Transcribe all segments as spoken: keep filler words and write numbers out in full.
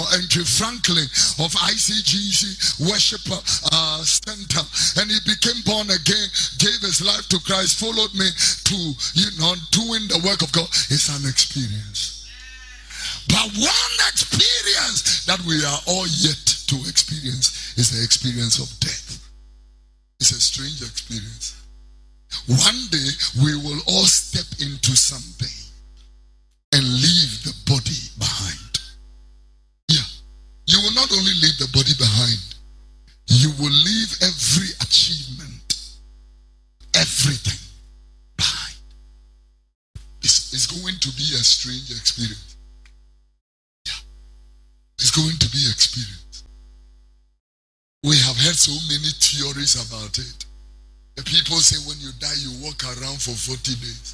Andrew Franklin of I C G C Worship uh, Center, and he became born again, gave his life to Christ, followed me to, you know, doing the work of God. It's an experience. But one experience that we are all yet to experience is the experience of death. It's a strange experience. One day we will all step into something and leave the body behind. Yeah. You will not only leave the body behind, you will leave every achievement, everything behind. It's, it's going to be a strange experience. Yeah. It's going to be experience. We have heard so many theories about it. The people say when you die, you walk around for forty days.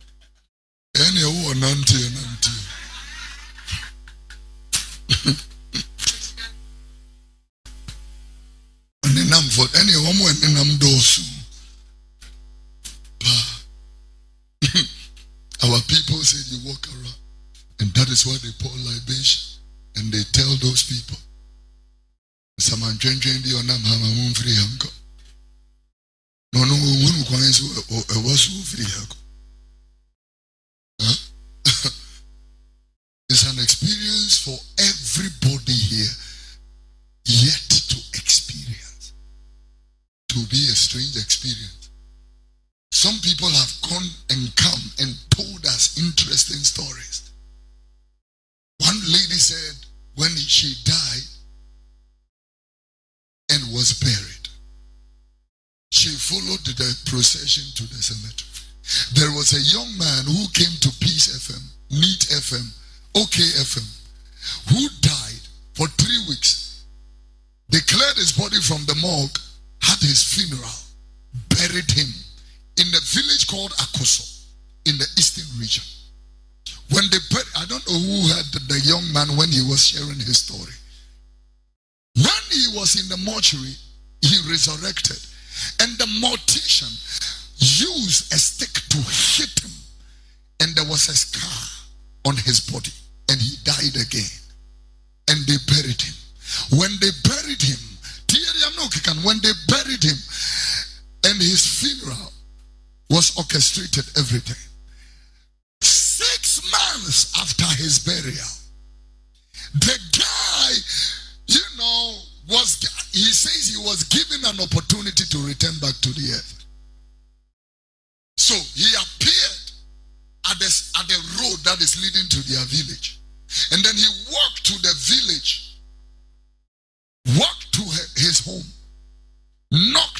Any nanti nanti. Any woman in am dosu. Our people say you walk around, and that is why they pour libation, and they tell those people, "Someone drink drink the onam hama free hanko." No, no, one coins was free hanko. It's an experience for everybody here yet to experience. To be a strange experience. Some people have gone and come and told us interesting stories. One lady said when she died and was buried, she followed the procession to the cemetery. There was a young man who came to Peace F M, Meet F M, OK F M, who died for three weeks. They cleared his body from the morgue, had his funeral, buried him in a village called Akoso in the eastern region. When they buried, I don't know who heard the young man when he was sharing his story. When he was in the mortuary, he resurrected, and the mortician used a stick to hit him, and there was a scar on his body, and he died again. And they buried him. When they buried him, when they buried him, and his funeral was orchestrated, everything. Six months after his burial, the guy, you know, was, he says he was given an opportunity to return back to the earth. So he appeared at the, at the road that is leading to their village. And then he walked to the village, walked to his home, knocked